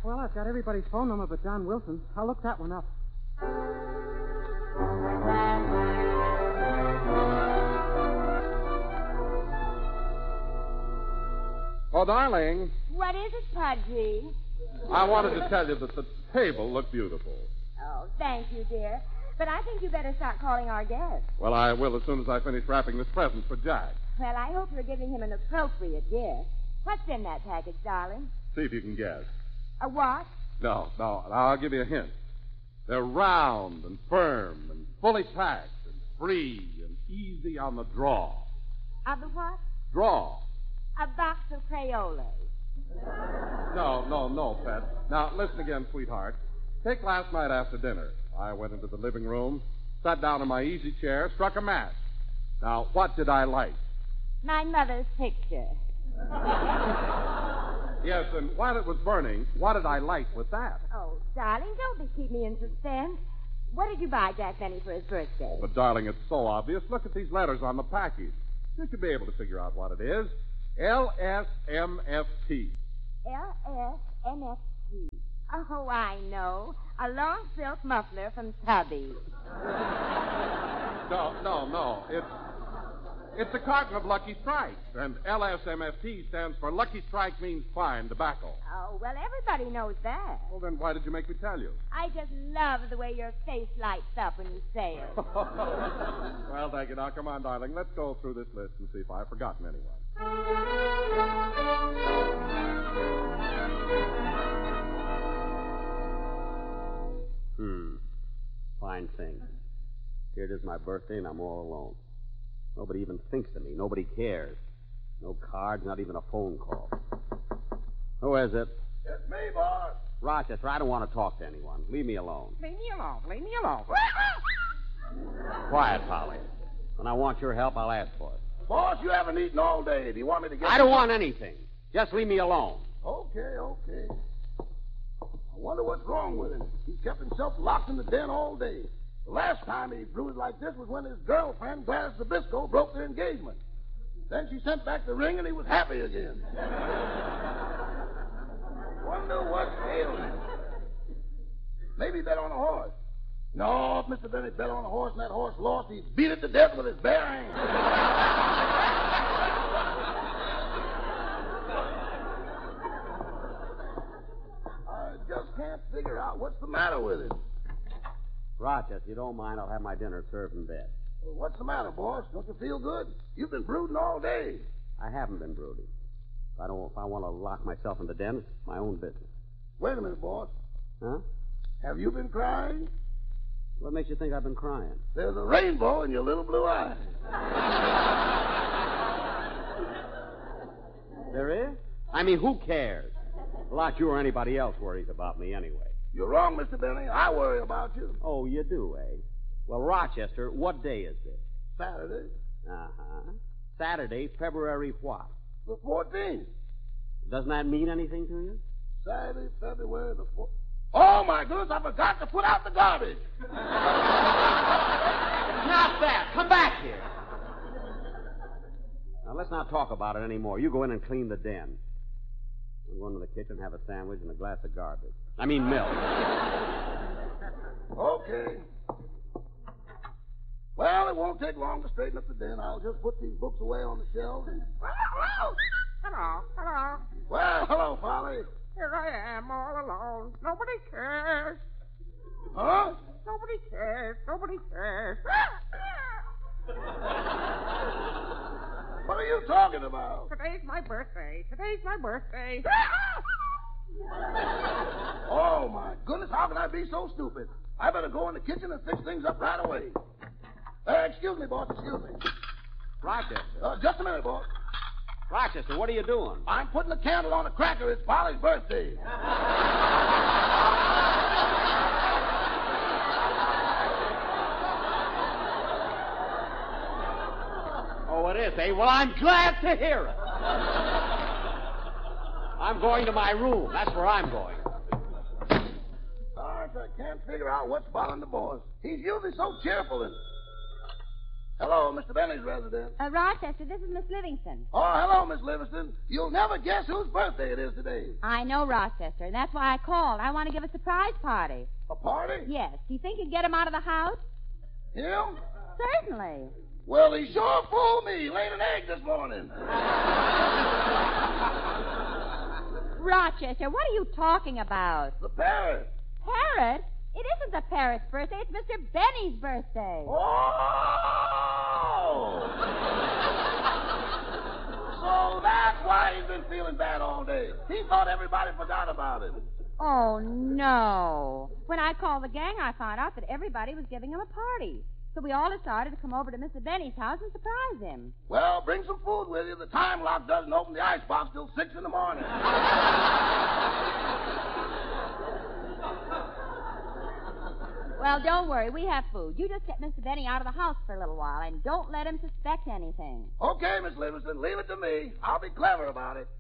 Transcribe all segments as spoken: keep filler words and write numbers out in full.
Well, I've got everybody's phone number but John Wilson's. I'll look that one up. Oh, darling. What is it, Pudgy? I wanted to tell you that the table looked beautiful. Oh, thank you, dear. But I think you better start calling our guests. Well, I will as soon as I finish wrapping this present for Jack. Well, I hope you're giving him an appropriate gift. What's in that package, darling? See if you can guess. A what? No, no. I'll give you a hint. They're round and firm and fully packed and free and easy on the draw. Of the what? Draw. A box of Crayolas. No, no, no, Pet. Now, listen again, sweetheart. Take last night after dinner. I went into the living room, sat down in my easy chair, struck a match. Now, what did I light? My mother's picture. Yes, and while it was burning, what did I light with that? Oh, darling, don't be keep me in suspense. What did you buy Jack Benny for his birthday? But, darling, it's so obvious. Look at these letters on the package. You should be able to figure out what it is. L S M F T. L S M F T. Oh, I know. A long silk muffler from Tubby. No, no, no. It's it's a carton of Lucky Strikes, and L S M F T stands for Lucky Strike means fine tobacco. Oh, well, everybody knows that. Well, then why did you make me tell you? I just love the way your face lights up when you say it. Well, thank you. Now, come on, darling. Let's go through this list and see if I've forgotten anyone. Hmm. Fine thing. Here it is my birthday, and I'm all alone. Nobody even thinks of me. Nobody cares. No cards, not even a phone call. Who is it? It's me, boss. Rochester, I don't want to talk to anyone. Leave me alone. Leave me alone. Leave me alone. Quiet, Polly. When I want your help, I'll ask for it. Boss, you haven't eaten all day. Do you want me to get... I don't want anything. Just leave me alone. Okay, okay. I wonder what's wrong with him. He kept himself locked in the den all day. The last time he bruised like this was when his girlfriend, Gladys Zabisco, broke their engagement. Then she sent back the ring and he was happy again. Wonder what ailed him. Maybe he bet on a horse. No, if Mister Benny bet on a horse and that horse lost, he'd beat it to death with his bare hands. I just can't figure out what's the matter with him. Rochester, if you don't mind, I'll have my dinner served in bed. Well, what's the matter, boss? Don't you feel good? You've been brooding all day. I haven't been brooding. If I don't, if I want to lock myself in the den, it's my own business. Wait a minute, boss. Huh? Have you been crying? What makes you think I've been crying? There's a rainbow in your little blue eyes. There is? I mean, who cares? Not you or anybody else worries about me anyway. You're wrong, Mister Benny. I worry about you. Oh, you do, eh? Well, Rochester, what day is this? Saturday. Uh-huh. Saturday, February what? The fourteenth. Doesn't that mean anything to you? Saturday, February the fourteenth. Oh, my goodness, I forgot to put out the garbage. Not that. Come back here. Now, let's not talk about it anymore. You go in and clean the den. I'm going to the kitchen, have a sandwich and a glass of garbage. I mean milk. Okay. Well, it won't take long to straighten up the den. I'll just put these books away on the shelves and... Hello. Hello. Hello. Well, hello, Polly. Here I am, all alone. Nobody cares. Huh? Nobody cares. Nobody cares. What are you talking about? Today's my birthday. Today's my birthday. Oh, my goodness, how can I be so stupid? I better go in the kitchen and fix things up right away. Uh, excuse me, boss, excuse me. Rochester. Uh, just a minute, boss. Rochester, what are you doing? I'm putting a candle on a cracker. It's Polly's birthday. Oh, it is, eh? Well, I'm glad to hear it. I'm going to my room. That's where I'm going. Gosh, I can't figure out what's bothering the boss. He's usually so cheerful and... Hello, Mister Benny's resident. Uh, Rochester, this is Miss Livingston. Oh, hello, Miss Livingston. You'll never guess whose birthday it is today. I know, Rochester, and that's why I called. I want to give a surprise party. A party? Yes. Do you think you'd get him out of the house? Him? Certainly. Well, he sure fooled me. Laid an egg this morning. Rochester, what are you talking about? The parrot. Parrot? It isn't the parrot's birthday. It's Mister Benny's birthday. Oh! So that's why he's been feeling bad all day. He thought everybody forgot about it. Oh, no. When I called the gang, I found out that everybody was giving him a party. So we all decided to come over to Mister Benny's house and surprise him. Well, bring some food with you. The time lock doesn't open the icebox till six in the morning. Well, don't worry. We have food. You just get Mister Benny out of the house for a little while and don't let him suspect anything. Okay, Miss Livingston, leave it to me. I'll be clever about it.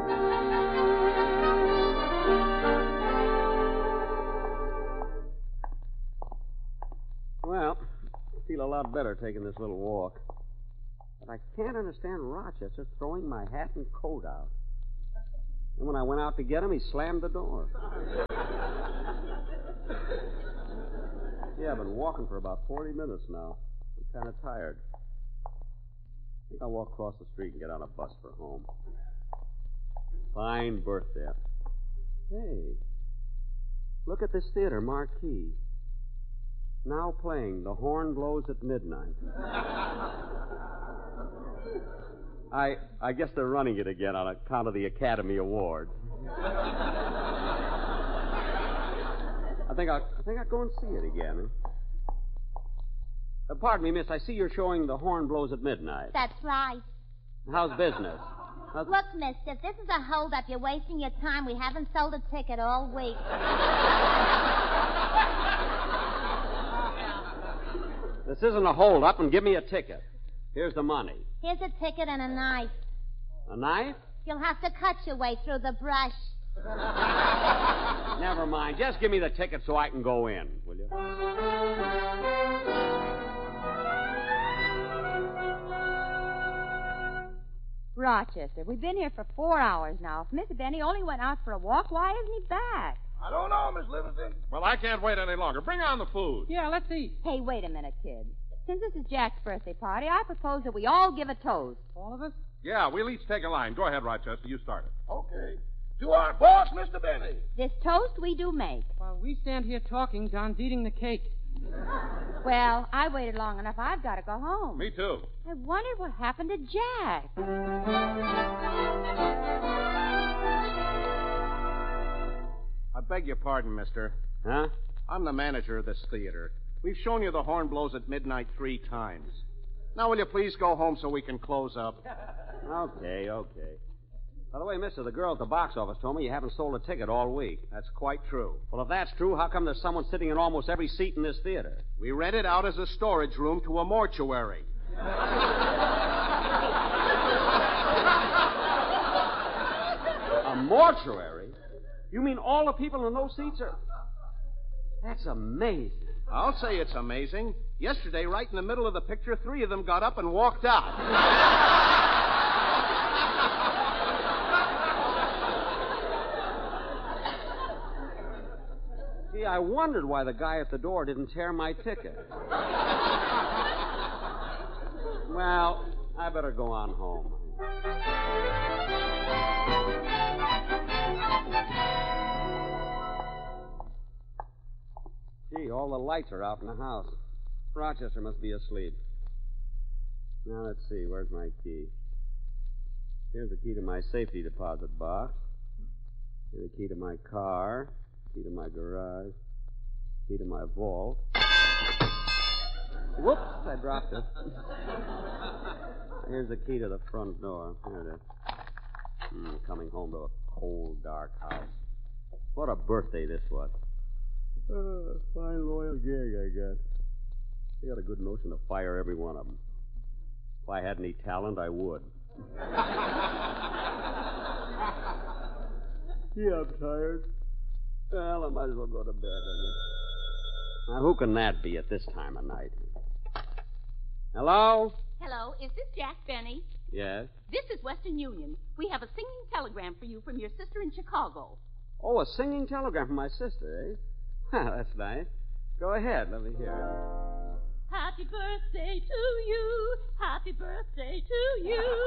Well, I feel a lot better taking this little walk. But I can't understand Rochester throwing my hat and coat out. And when I went out to get him, he slammed the door. Yeah, I've been walking for about forty minutes now. I'm kind of tired. I think I'll walk across the street and get on a bus for home. Fine birthday. Hey, look at this theater marquee. Now playing The Horn Blows at Midnight. I I guess they're running it again on account of the Academy Award. I think I'll, I think I'll go and see it again. Uh, pardon me, miss. I see you're showing The Horn Blows at Midnight. That's right. How's business? How's... Look, mister, if this is a hold-up, you're wasting your time. We haven't sold a ticket all week. This isn't a hold-up, and give me a ticket. Here's the money. Here's a ticket and a knife. A knife? You'll have to cut your way through the brush. Never mind. Just give me the ticket so I can go in, will you? Rochester, we've been here for four hours now. If Mister Benny only went out for a walk, why isn't he back? I don't know, Miss Livingston. Well, I can't wait any longer. Bring on the food. Yeah, let's eat. Hey, wait a minute, kid. Since this is Jack's birthday party, I propose that we all give a toast. All of us? Yeah, we'll each take a line. Go ahead, Rochester. You start it. Okay. To our boss, Mister Benny. This toast we do make. While we stand here talking, John's eating the cake. Well, I waited long enough. I've got to go home. Me too. I wondered what happened to Jack. I beg your pardon, mister. Huh? I'm the manager of this theater. We've shown you The Horn Blows at Midnight three times. Now, will you please go home so we can close up? Okay, okay. By the way, mister, the girl at the box office told me you haven't sold a ticket all week. That's quite true. Well, if that's true, how come there's someone sitting in almost every seat in this theater? We rent it out as a storage room to a mortuary. A mortuary? You mean all the people in those seats are... That's amazing. I'll say it's amazing. Yesterday, right in the middle of the picture, three of them got up and walked out. Gee, I wondered why the guy at the door didn't tear my ticket. Well, I better go on home. Gee, all the lights are out in the house. Rochester must be asleep. Now, let's see. Where's my key? Here's the key to my safety deposit box. Here's the key to my car. Key to my garage. Key to my vault. Whoops, I dropped it. Here's the key to the front door. Here it is. Mm, coming home to a cold, dark house. What a birthday this was. Uh, fine, loyal gig, I guess. They got a good notion to fire every one of them. If I had any talent, I would. Yeah, I'm tired. Well, I might as well go to bed, I guess. Now, who can that be at this time of night? Hello? Hello, is this Jack Benny? Yes. This is Western Union. We have a singing telegram for you from your sister in Chicago. Oh, a singing telegram from my sister, eh? That's nice. Go ahead. Let me hear it. Happy birthday to you. Happy birthday to you.